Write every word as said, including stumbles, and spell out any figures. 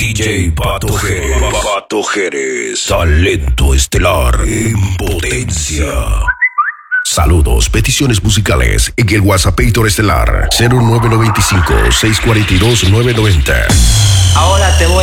D J Pato Jerez. Pato Jerez. Talento estelar en potencia. Saludos, peticiones musicales en el WhatsApp estelar cero nueve nueve cinco, seis cuatro dos, nueve nueve cero. Ahora te voy